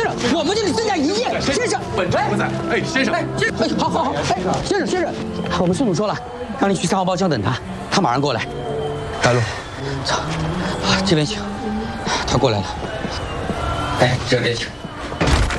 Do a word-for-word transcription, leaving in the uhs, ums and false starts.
生，我们这里增加一夜。先生， 本城不在。哎，先生， 哎，哎，好好好，哎，先生先生，我们孙总说了，让你去三号包厢等他，他马上过来。 带路。 走，这边请。他过来了。哎，这边请。